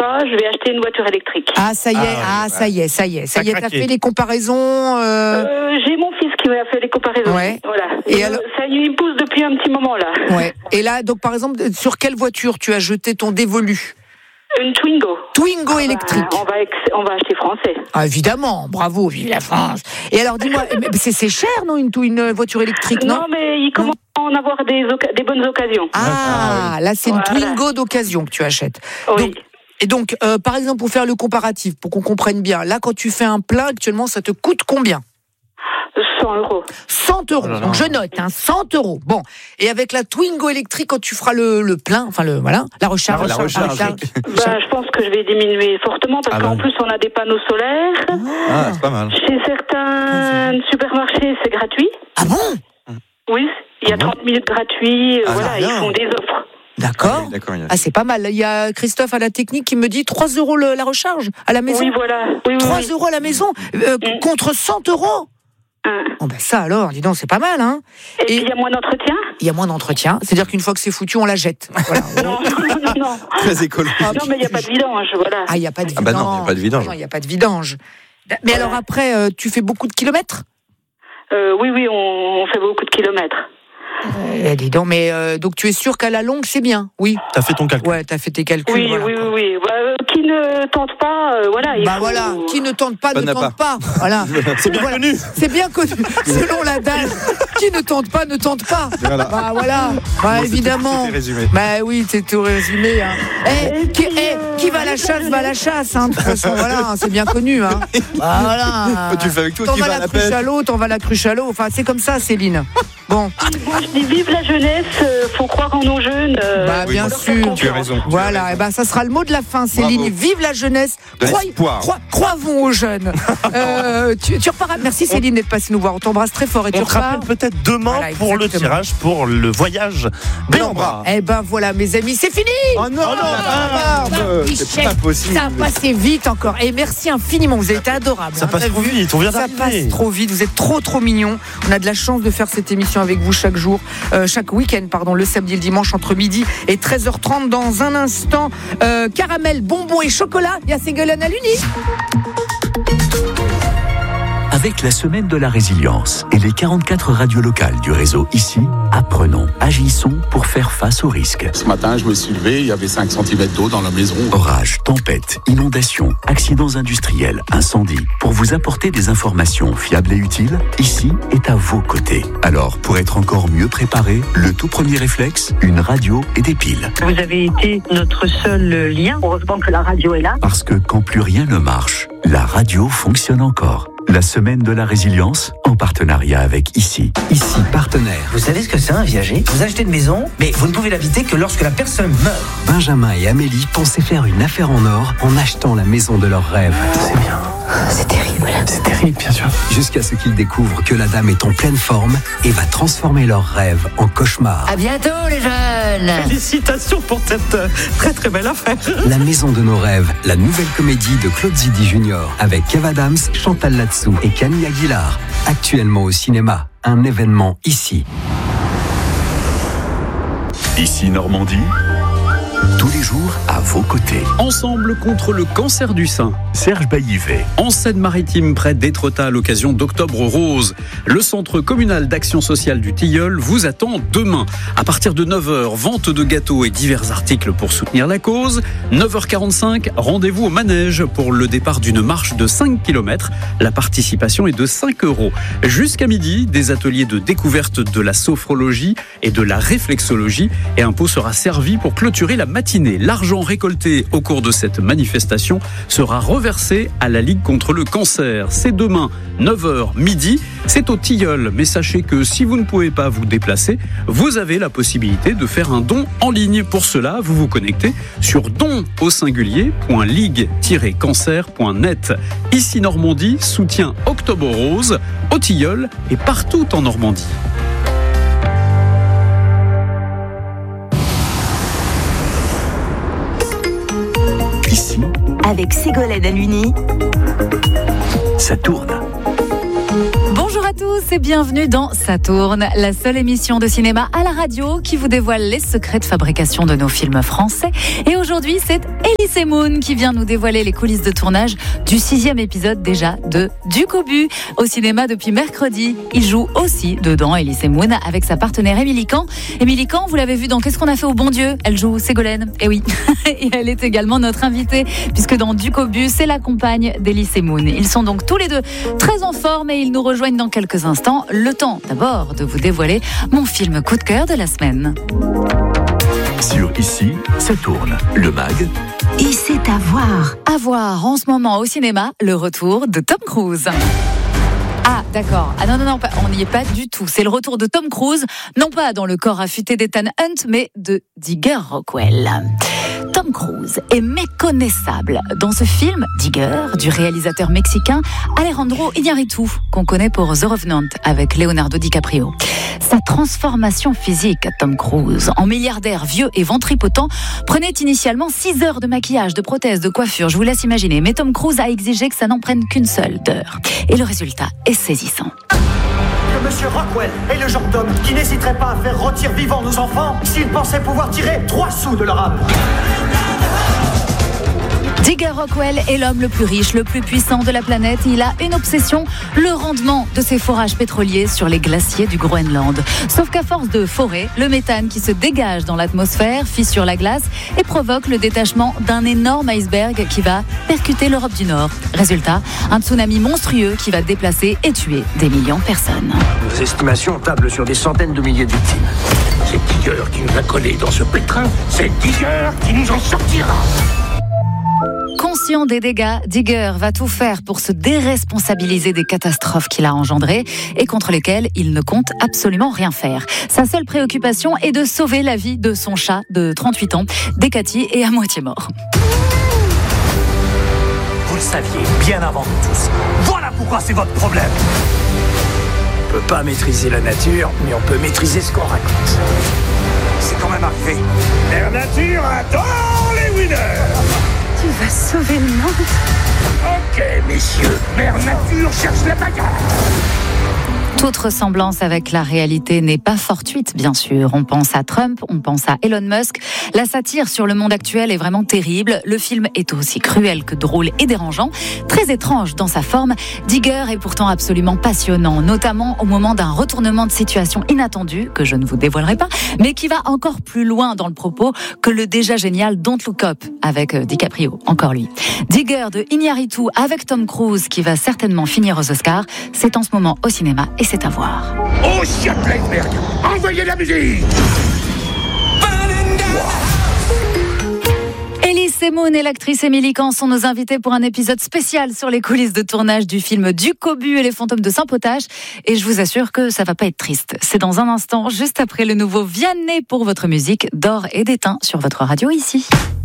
fois, je vais acheter une voiture électrique. Ah, ça y est, ça y est. T'as fait les comparaisons J'ai mon fils qui m'a fait les comparaisons. Ouais. Voilà. Et alors... ça lui pousse depuis un petit moment, là. Ouais. Et là, donc, par exemple, sur quelle voiture tu as jeté ton dévolu ? Une Twingo. Twingo électrique. On va acheter français. Ah, évidemment, bravo, vive la France. Et alors, dis-moi, c'est cher, non, une voiture électrique, non ? Non, mais il commence à en avoir des bonnes occasions. Ah, là, c'est une Twingo d'occasion que tu achètes. Oui. Donc, par exemple, pour faire le comparatif, pour qu'on comprenne bien, là, quand tu fais un plein, actuellement, ça te coûte combien ? 100 euros. 100 euros. Donc, je note, 100 euros. Bon. Et avec la Twingo électrique, quand tu feras le plein, enfin, la recharge. Je pense que je vais diminuer fortement parce qu'en plus, on a des panneaux solaires. Ah, c'est pas mal. Chez certains supermarchés, c'est gratuit. Ah bon ? Oui, il y a 30 minutes gratuits. Ils font des offres. D'accord. C'est pas mal. Il y a Christophe à la technique qui me dit 3 euros la recharge à la maison. Oui, voilà. 3 euros à la maison contre 100 euros. Oh ben ça alors, dis donc, c'est pas mal, hein. Et puis il y a moins d'entretien. Il y a moins d'entretien, c'est-à-dire qu'une fois que c'est foutu, on la jette. Voilà. Non. Très écologique. Non, mais il n'y a pas de vidange, voilà. Ah, il n'y a pas de vidange. Non, il n'y a pas de vidange. Non, il n'y a pas de vidange. Mais alors après, tu fais beaucoup de kilomètres ? Oui, on fait beaucoup de kilomètres. Dis donc, mais donc tu es sûr qu'à la longue, c'est bien ? Oui. T'as fait ton calcul. Ouais, t'as fait tes calculs. Oui. Qui ne tente pas, qui ne tente pas, ne tente pas. Voilà. C'est bien connu. C'est bien connu. Selon l'adage, qui ne tente pas, ne tente pas. Voilà. Évidemment. Bah oui, c'est tout résumé. Hein. Qui va à la chasse, va à la chasse. Hein. De toute façon, voilà, c'est bien connu. Hein. Voilà. Tu fais avec tout, t'en qui vas va à la pêche. t'en vas à la cruche à l'eau. Enfin, c'est comme ça, Céline. Bon. Moi, je dis vive la jeunesse, faut croire en nos jeunes. Bien sûr. Tu as raison. Voilà, et ça sera le mot de la fin, Céline. Bravo. Vive la jeunesse. Croyons aux jeunes. Tu repars. Merci Céline d'être passée nous voir. On t'embrasse très fort et tu te rappelle peut-être demain pour le tirage pour le voyage Bellambra. Voilà, mes amis, c'est fini. Oh non, c'est pas possible. Ça a passé vite encore. Et merci infiniment. Vous avez été adorables. Ça passe trop vite. On vient d'arriver. Ça passe trop vite. Vous êtes trop mignons. On a de la chance de faire cette émission avec vous chaque jour, chaque week-end, le samedi et le dimanche entre midi et 13h30. Dans un instant, caramel, bonbons et chocolat. Il y a Ségolène à l'Uni. Avec la semaine de la résilience et les 44 radios locales du réseau ici, apprenons, agissons pour faire face aux risques. Ce matin, je me suis levé, il y avait 5 cm d'eau dans la maison. Orages, tempêtes, inondations, accidents industriels, incendies. Pour vous apporter des informations fiables et utiles, ici est à vos côtés. Alors, pour être encore mieux préparé, le tout premier réflexe, une radio et des piles. Vous avez été notre seul lien. Heureusement que la radio est là. Parce que quand plus rien ne marche, la radio fonctionne encore. La semaine de la résilience, en partenariat avec ICI. ICI, partenaire. Vous savez ce que c'est un viager ? Vous achetez une maison, mais vous ne pouvez l'habiter que lorsque la personne meurt. Benjamin et Amélie pensaient faire une affaire en or en achetant la maison de leurs rêves. C'est bien. C'est terrible. C'est terrible, bien sûr. Jusqu'à ce qu'ils découvrent que la dame est en pleine forme et va transformer leurs rêves en cauchemar. À bientôt, les jeunes. Félicitations pour cette très belle affaire. La maison de nos rêves, la nouvelle comédie de Claude Zidi Junior avec Kev Adams, Chantal Latsou et Camille Aguilar. Actuellement au cinéma, un événement ici. Ici Normandie, tous les jours à vos côtés. Ensemble contre le cancer du sein. Serge Baillivet. En Seine-Maritime, près d'Étretat, à l'occasion d'Octobre Rose, le Centre communal d'action sociale du Tilleul vous attend demain. À partir de 9h, vente de gâteaux et divers articles pour soutenir la cause. 9h45, rendez-vous au manège pour le départ d'une marche de 5 km. La participation est de 5 €. Jusqu'à midi, des ateliers de découverte de la sophrologie et de la réflexologie. Et un pot sera servi pour clôturer la matinée. L'argent récolté au cours de cette manifestation sera reversé à la Ligue contre le cancer. C'est demain, 9h, midi. C'est au Tilleul. Mais sachez que si vous ne pouvez pas vous déplacer, vous avez la possibilité de faire un don en ligne. Pour cela, vous vous connectez sur don-cancer.net. Ici Normandie soutient Octobre Rose au Tilleul et partout en Normandie. Ici, avec Ségolène à l'Uni, ça tourne. Bonjour à tous et bienvenue dans Ça tourne, la seule émission de cinéma à la radio qui vous dévoile les secrets de fabrication de nos films français. Et aujourd'hui, c'est Elise Moon qui vient nous dévoiler les coulisses de tournage du 6e épisode déjà de Du Cobu au cinéma depuis mercredi. Il joue aussi dedans, Elise Moon, avec sa partenaire Émilie Kahn. Émilie Kahn, vous l'avez vu dans Qu'est-ce qu'on a fait au bon Dieu ? Elle joue Ségolène, et oui. Et elle est également notre invitée, puisque dans Du Cobu, c'est la compagne d'Elise Moon. Ils sont donc tous les deux très en forme et ils nous rejoignent dans quelques instants. Le temps d'abord de vous dévoiler mon film coup de cœur de la semaine. Sur Ici, ça tourne. Le mag. Et c'est à voir. À voir en ce moment au cinéma, le retour de Tom Cruise. Ah, d'accord. Ah non, on n'y est pas du tout. C'est le retour de Tom Cruise, non pas dans le corps affûté d'Ethan Hunt, mais de Digger Rockwell. Tom Cruise est méconnaissable dans ce film Digger du réalisateur mexicain Alejandro Iñárritu, qu'on connaît pour The Revenant avec Leonardo DiCaprio. Sa transformation physique à Tom Cruise, en milliardaire vieux et ventripotent, prenait initialement 6 heures de maquillage, de prothèses, de coiffure, je vous laisse imaginer. Mais Tom Cruise a exigé que ça n'en prenne qu'une seule d'heure. Et le résultat est saisissant. Que Monsieur Rockwell est le genre d'homme qui n'hésiterait pas à faire rôtir vivants nos enfants s'il pensait pouvoir tirer 3 sous de leur âme. Digger Rockwell est l'homme le plus riche, le plus puissant de la planète. Il a une obsession, le rendement de ses forages pétroliers sur les glaciers du Groenland. Sauf qu'à force de forer, le méthane qui se dégage dans l'atmosphère fissure la glace et provoque le détachement d'un énorme iceberg qui va percuter l'Europe du Nord. Résultat, un tsunami monstrueux qui va déplacer et tuer des millions de personnes. Nos estimations tablent sur des centaines de milliers de victimes. C'est Digger qui nous a collés dans ce pétrin. C'est Digger qui nous en sortira. Conscient des dégâts, Digger va tout faire pour se déresponsabiliser des catastrophes qu'il a engendrées et contre lesquelles il ne compte absolument rien faire. Sa seule préoccupation est de sauver la vie de son chat de 38 ans, Decati, est à moitié mort. Vous le saviez bien avant nous tous. Voilà pourquoi c'est votre problème. On peut pas maîtriser la nature, mais on peut maîtriser ce qu'on raconte. C'est quand même arrivé. Mère Nature adore les winners. Tu vas sauver le monde. Ok, messieurs, Mère Nature cherche la bagarre. Toute ressemblance avec la réalité n'est pas fortuite, bien sûr. On pense à Trump, on pense à Elon Musk. La satire sur le monde actuel est vraiment terrible. Le film est aussi cruel que drôle et dérangeant. Très étrange dans sa forme, Digger est pourtant absolument passionnant, notamment au moment d'un retournement de situation inattendu, que je ne vous dévoilerai pas, mais qui va encore plus loin dans le propos que le déjà génial Don't Look Up avec DiCaprio, encore lui. Digger de Iñárritu avec Tom Cruise, qui va certainement finir aux Oscars, c'est en ce moment au cinéma et c'est à voir. Oh, shit, l'iceberg! Envoyez la musique! Elise Moon et l'actrice Émilie Kahn sont nos invités pour un épisode spécial sur les coulisses de tournage du film Du Cobu et les fantômes de Saint-Potache. Et je vous assure que ça va pas être triste. C'est dans un instant, juste après le nouveau Vianney pour votre musique d'or et d'étain sur votre radio ici.